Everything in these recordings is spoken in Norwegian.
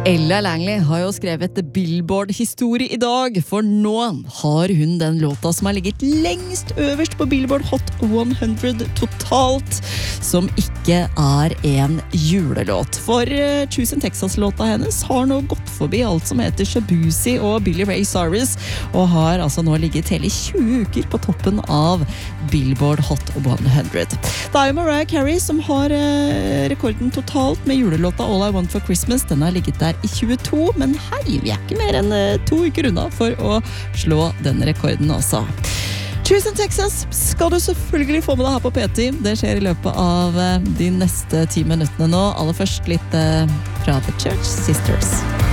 Ella Langley har jo skrevet Billboard-historie I dag, for nå har hun den låta som har ligget lengst øverst på Billboard Hot 100 totalt, som ikke en julelåt. For Choose in Texas-låta hennes har nå gått forbi alt som heter Shabuzi og Billy Ray Cyrus, og har altså nå ligget hele 20 uker på toppen av Billboard Hot 100. Det jo Mariah Carey som har rekorden totalt med julelåta All I Want for Christmas. Den har ligget der I 22, men hei, vi ikke mer enn 2 uker unna for å slå den rekorden også. Choose in Texas skal du selvfølgelig få med deg her på P10. Det skjer I løpet av de neste 10 minuttene nå. Aller først litt fra The Church Sisters.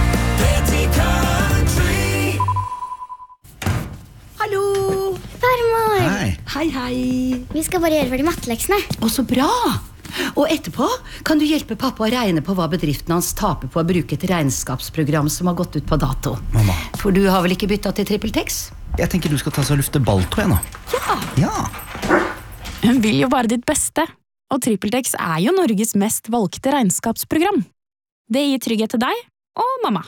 Hallo! Farmor! Hei. Hei. Vi skal bare gjøre ferdig matteleksene. Å, så bra! Og etterpå kan du hjelpe pappa å regne på hva bedriften hans taper på å bruke et regnskapsprogram som har gått ut på dato. Mamma. For du har vel ikke byttet til TrippelTex? Jeg tenker du skal ta så lufte balltå nå. Ja. Hun vil jo bare ditt beste, og TrippelTex jo Norges mest valgte regnskapsprogram. Det gir trygghet til deg og mamma.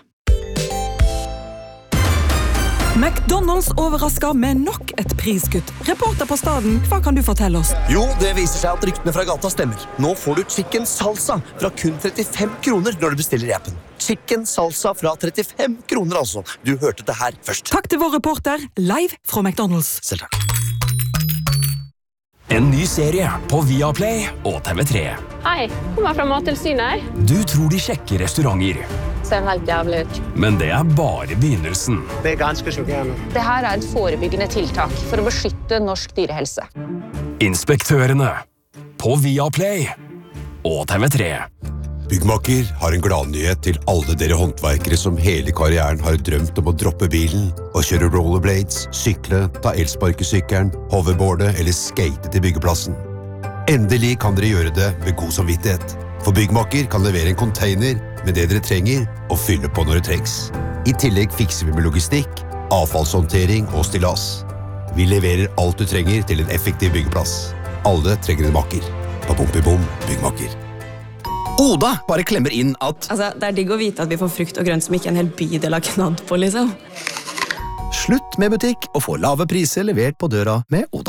McDonald's overrasker med nok et priskutt. Reporter på staden, hva kan du fortelle oss? Jo, det viser seg at ryktene fra gata stemmer. Nå får du chicken salsa fra kun 35 kroner når du bestiller I appen. Chicken salsa fra 35 kroner altså. Du hørte det her først. Takk til vår reporter, live fra McDonald's. Selv takk. En ny serie på Viaplay og TV3. Hei, kommer fra Mattilsynet. Du tror de sjekker restauranter. Ser helt jævlig ut. Men det bare begynnelsen. Det ganske sjokkerende. Det her et forebyggende tiltak for å beskytte norsk dyrehelse. Inspektørene på Viaplay og TV3. Byggmaker har en gladnyhet til alle dere håndverkere som hele karrieren har drømt om å droppe bilen og kjøre rollerblades, sykle, ta elsparkesykkelen, hoverboarde eller skate til byggeplassen. Endelig kan dere gjøre det med god samvittighet. For Byggmaker kan levere en container med det dere trenger og fylle på når det trengs. I tillegg fikser vi med logistikk, avfallshåndtering og stillas. Vi leverer alt du trenger til en effektiv byggeplass. Alle trenger en makker. Bom, Byggmaker. Oda bare klemmer inn at Altså, det digg å vite at vi får frukt og grønt som ikke en hel bydel har knadd på, liksom. slutt med butikk og få lave priser levert på døra med Oda.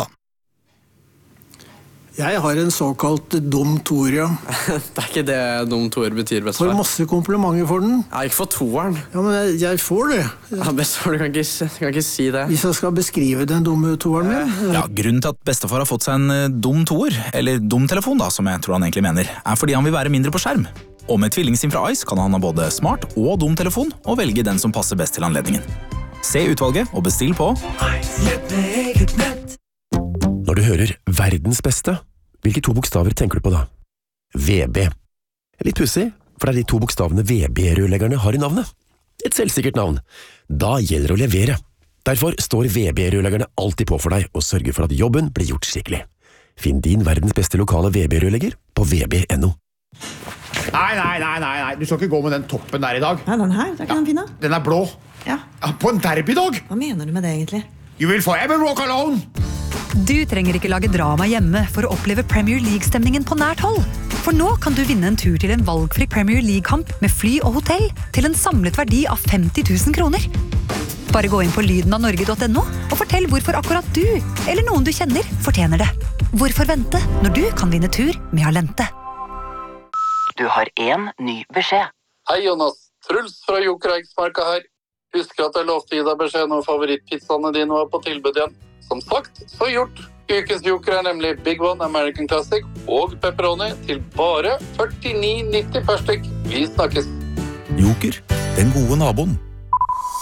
Jeg har en såkalt dum toer, ja. Det ikke det dum toer betyr, bestefar. Får masse komplimenter for den. Ja, ikke for toeren. Ja, men jeg får det. Ja, bestefar, du kan ikke si det. Hvis jeg skal beskrive den dumme toeren min. Ja, grunnen til at bestefar har fått seg en dum toer, eller dum telefon da, som jeg tror han egentlig mener, fordi han vil være mindre på skjerm. Og med tvillingsim fra Ice kan han ha både smart og dum telefon, og velge den som passer best til anledningen. Se utvalget og bestill på Når du hører verdens beste, hvilke to bokstaver tenker du på da? VB. Litt pussig, for det de to bokstavene VB-rørleggerne har i navnet. Et selvsikkert navn. Da gjelder det å levere. Derfor står VB-rørleggerne alltid på for deg og sørger for at jobben blir gjort skikkelig. Finn din verdens beste lokale VB-rørlegger på vb.no. Nei, du skal ikke gå med den toppen der i dag. Nei, den her, det er ikke den fine. Den er blå. Ja. På en derbydag. Hva mener du med det egentlig? You will forever walk alone. Du trenger ikke lage drama hjemme for å oppleve Premier League-stemningen på nært hold. For nå kan du vinne en tur til en valgfri Premier League-kamp med fly og hotell til en samlet verdi av 50 000 kroner. Bare gå inn på lydenavnorge.no og fortell hvorfor akkurat du, eller noen du kjenner, fortjener det. Hvorfor vente når du kan vinne tur med Alente? Du har en ny beskjed. Hei Jonas, Truls fra Joker Eiksmarka her. Husker at jeg lovte å gi deg beskjed når favorittpizzaene dine var på tilbud igjen. Som sagt, så gjort. Ukens Joker nemlig Big One American Classic og pepperoni til bare 49,90 per stykk. Vi snakkes. Joker, den gode naboen.